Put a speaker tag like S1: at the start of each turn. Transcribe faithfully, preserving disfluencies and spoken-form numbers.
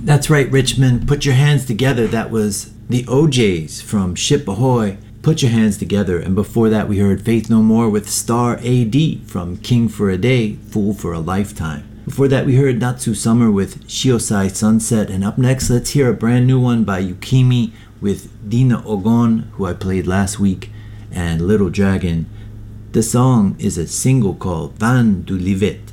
S1: That's right, Richmond. Put your hands together. That was the O Js from Ship Ahoy. Put Your Hands Together. And before that, we heard Faith No More with Star A D from King for a Day, Fool for a Lifetime. Before that, we heard Natsu Summer with Shiosai Sunset. And up next, let's hear a brand new one by Yukimi with Dina Ogon, who I played last week, and Little Dragon. The song is a single called Van du Livet.